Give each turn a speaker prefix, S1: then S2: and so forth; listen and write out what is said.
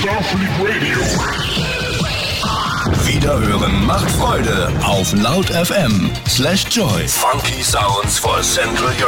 S1: Starfleet Radio.
S2: Wiederhören macht Freude auf laut.fm/joy.
S3: Funky Sounds for Central Europe.